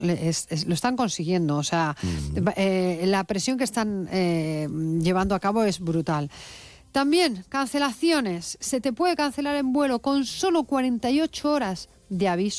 lo están consiguiendo. O sea, la presión que están llevando a cabo es brutal. También, cancelaciones. Se te puede cancelar en vuelo con solo 48 horas de aviso.